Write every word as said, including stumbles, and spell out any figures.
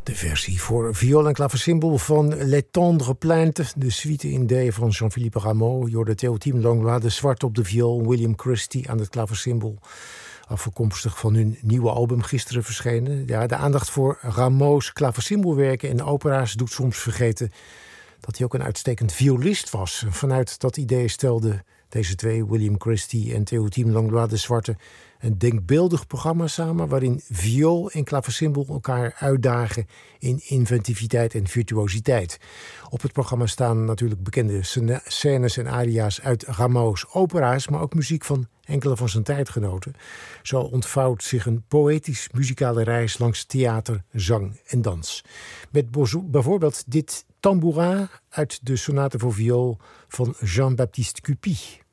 De versie voor viool en klaversymbol van Les Tendres Plaintes, de suite in D van Jean-Philippe Rameau. Jorde Théotime Langlois de Zwart op de viool, William Christie aan het klaversymbol. Afkomstig van hun nieuwe album gisteren verschenen. Ja, de aandacht voor Rameau's klaversymbolwerken en opera's doet soms vergeten dat hij ook een uitstekend violist was. Vanuit dat idee stelden deze twee, William Christie en Théotime Langlois de Zwarte, een denkbeeldig programma samen waarin viool en klaversymbol elkaar uitdagen in inventiviteit en virtuositeit. Op het programma staan natuurlijk bekende scènes en aria's uit Rameau's opera's, maar ook muziek van enkele van zijn tijdgenoten. Zo ontvouwt zich een poëtisch-muzikale reis langs theater, zang en dans. Met bijvoorbeeld dit tambourin uit de sonate voor viool van Jean-Baptiste Cupie.